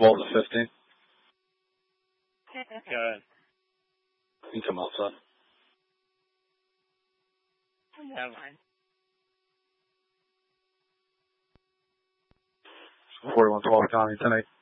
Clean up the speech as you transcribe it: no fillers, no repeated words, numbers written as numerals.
12 to 15. Good. You can come outside. Never mind. 4112 Tommy, 10-8.